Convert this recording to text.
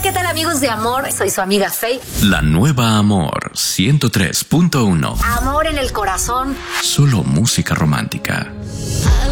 ¿qué tal, amigos de Amor? Soy su amiga Faye. La nueva Amor 103.1. Amor en el corazón. Solo música romántica.